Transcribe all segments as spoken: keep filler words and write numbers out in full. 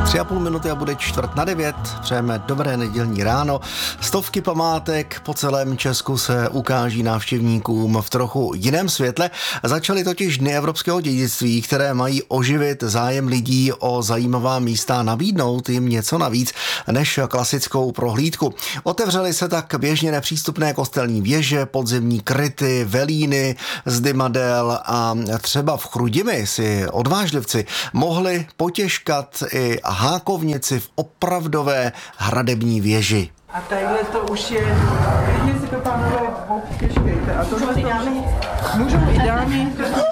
Tři a půl minuty a bude čtvrt na devět. Přejeme dobré nedělní ráno. Stovky památek po celém Česku se ukáží návštěvníkům v trochu jiném světle. Začaly totiž Dny evropského dědictví, které mají oživit zájem lidí o zajímavá místa a nabídnout jim něco navíc než klasickou prohlídku. Otevřely se tak běžně nepřístupné kostelní věže, podzemní kryty, velíny z Dymadel a třeba v Chrudimi si odvážlivci mohli potěškat i hákovnici v opravdové hradební věži. A tadyhle to už je, klidně si to, pánové, obtěžkejte. A tohle to můžou i dámy.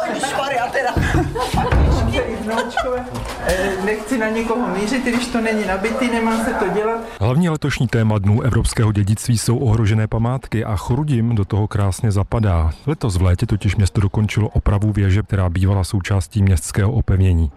Nechci na někoho mířit, když to není nabitý, nemá se to dělat. Hlavní letošní téma Dnů evropského dědictví jsou ohrožené památky a Chrudim do toho krásně zapadá. Letos v létě totiž město dokončilo opravu věže, která bývala součástí městského opevnění.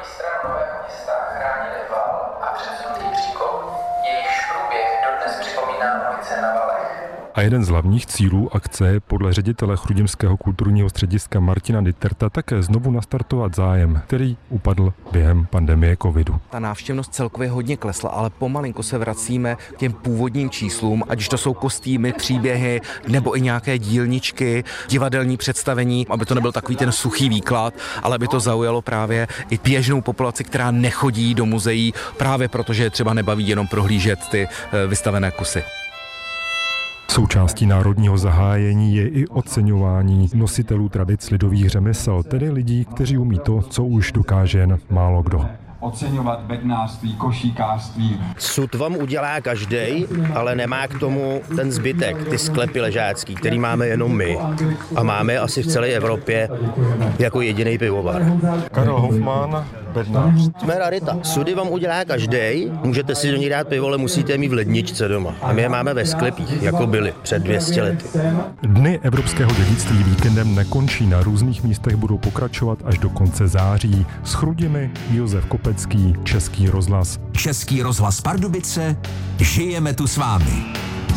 A jeden z hlavních cílů akce je podle ředitele Chrudimského kulturního střediska Martina Ditterta také znovu nastartovat zájem, který upadl během pandemie covidu. Ta návštěvnost celkově hodně klesla, ale pomalinku se vracíme k těm původním číslům, ať to jsou kostýmy, příběhy nebo i nějaké dílničky, divadelní představení, aby to nebyl takový ten suchý výklad, ale aby to zaujalo právě i běžnou populaci, která nechodí do muzeí, právě protože je třeba nebaví jenom prohlížet ty vystavené kusy. Součástí národního zahájení je i oceňování nositelů tradic lidových řemesel, tedy lidí, kteří umí to, co už dokáže jen málo kdo. Oceňovat bednářství, košíkářství. Sud vám udělá každej, ale nemá k tomu ten zbytek, ty sklepy ležácký, který máme jenom my. A máme asi v celé Evropě jako jediný pivovar. Karel Hofmann, bednář. Jsme rarita. Sudy vám udělá každej, můžete si do ní dát pivo, ale musíte mít v ledničce doma. A my je máme ve sklepích, jako byly před dvě stě lety. Dny evropského dědictví víkendem nekončí, na různých místech budou pokračovat až do konce září. S Chrudimi Josef Kopecký, Český rozhlas. Český rozhlas Pardubice, žijeme tu s vámi.